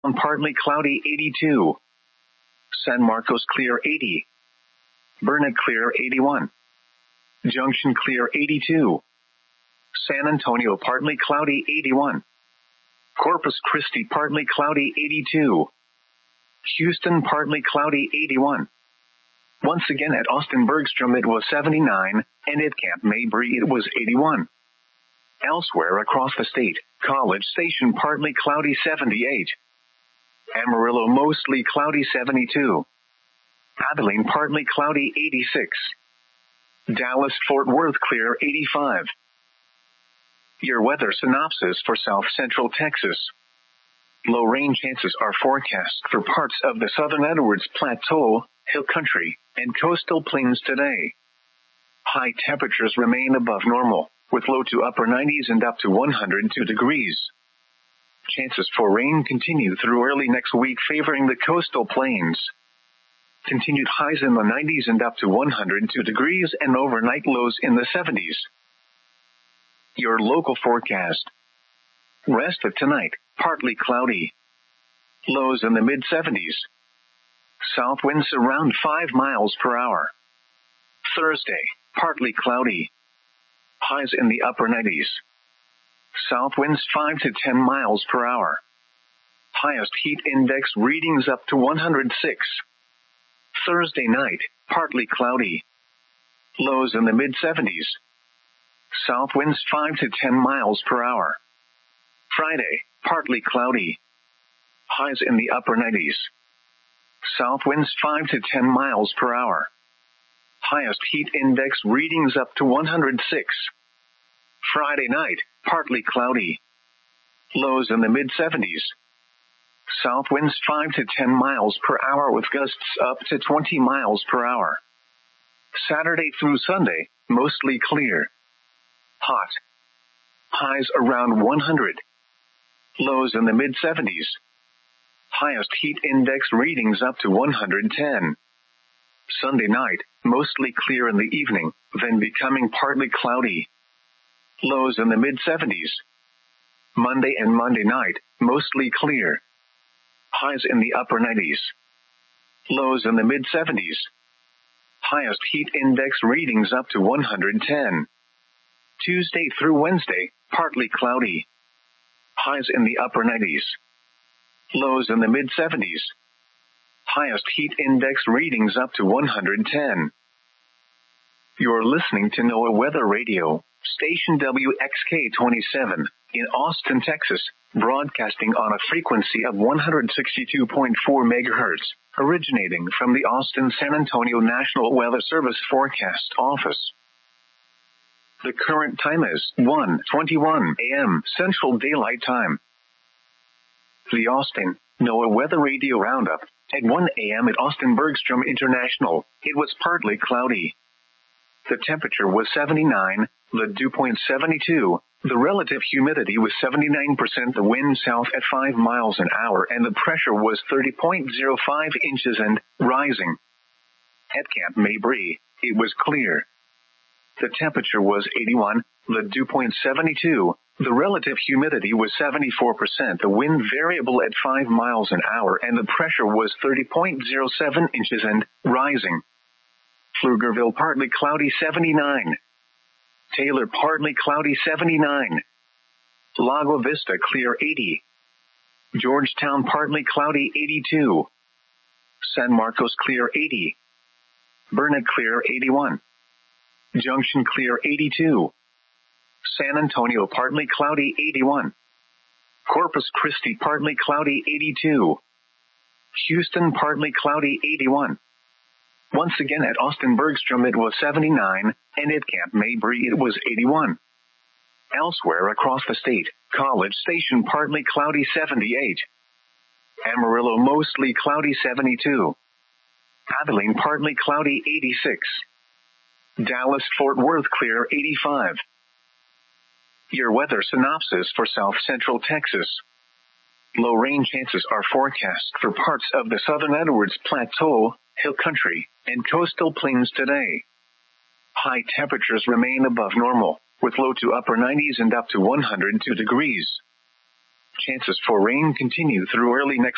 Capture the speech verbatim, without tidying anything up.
Partly cloudy eighty-two. San Marcos clear eighty. Burnett clear eighty-one. Junction clear eighty-two. San Antonio partly cloudy eighty-one. Corpus Christi partly cloudy eighty-two. Houston partly cloudy eighty-one. Once again at Austin Bergstrom it was seventy-nine, and at Camp Mabry it was eighty-one. Elsewhere across the state, College Station partly cloudy seventy-eight. Amarillo mostly cloudy seventy-two. Abilene partly cloudy eighty-six. Dallas-Fort Worth clear eighty-five. Your weather synopsis for South Central Texas. Low rain chances are forecast for parts of the southern Edwards Plateau, Hill Country, and coastal plains today. High temperatures remain above normal, with low to upper nineties and up to one hundred two degrees. Chances for rain continue through early next week, favoring the coastal plains. Continued highs in the nineties and up to one hundred two degrees, and overnight lows in the seventies. Your local forecast. Rest of tonight, partly cloudy. Lows in the mid seventies. South winds around five miles per hour. Thursday, partly cloudy. Highs in the upper nineties. South winds five to ten miles per hour. Highest heat index readings up to one hundred six. Thursday night, partly cloudy. Lows in the mid seventies. South winds five to ten miles per hour. Friday, partly cloudy. Highs in the upper nineties. South winds five to ten miles per hour. Highest heat index readings up to one hundred six. Friday night, partly cloudy. Lows in the mid seventies. South winds five to ten miles per hour with gusts up to twenty miles per hour. Saturday through Sunday, mostly clear. Hot. Highs around one hundred. Lows in the mid seventies. Highest heat index readings up to one hundred ten. Sunday night, mostly clear in the evening, then becoming partly cloudy. Lows in the mid seventies. Monday and Monday night, mostly clear. Highs in the upper nineties. Lows in the mid seventies. Highest heat index readings up to one hundred ten. Tuesday through Wednesday, partly cloudy. Highs in the upper nineties. Lows in the mid seventies. Highest heat index readings up to one hundred ten. You're listening to NOAA Weather Radio, station W X K twenty-seven, in Austin, Texas, broadcasting on a frequency of one hundred sixty-two point four megahertz, originating from the Austin-San Antonio National Weather Service Forecast Office. The current time is one twenty-one a m Central Daylight Time. The Austin NOAA Weather Radio Roundup. At one a m at Austin Bergstrom International, it was partly cloudy. The temperature was seventy-nine, the dew point seventy-two, the relative humidity was seventy-nine percent, the wind south at five miles an hour, and the pressure was thirty point zero five inches and rising. At Camp Mabry, it was clear. The temperature was eighty-one, the dew point seventy-two, the relative humidity was seventy-four percent, the wind variable at five miles an hour, and the pressure was thirty point zero seven inches and rising. Pflugerville partly cloudy seventy-nine. Taylor partly cloudy seventy-nine. Lago Vista clear eighty. Georgetown partly cloudy eighty-two. San Marcos clear eighty. Burnett clear eighty-one. Junction clear eighty-two. San Antonio partly cloudy eighty-one. Corpus Christi partly cloudy eighty-two. Houston partly cloudy eighty-one. Once again at Austin Bergstrom it was seventy-nine, and at Camp Mabry it was eighty-one. Elsewhere across the state, College Station partly cloudy seventy-eight. Amarillo mostly cloudy seventy-two. Abilene partly cloudy eighty-six. Dallas-Fort Worth clear eighty-five. Your weather synopsis for South Central Texas. Low rain chances are forecast for parts of the southern Edwards Plateau, Hill Country, and coastal plains today. High temperatures remain above normal, with low to upper nineties and up to one hundred two degrees. Chances for rain continue through early next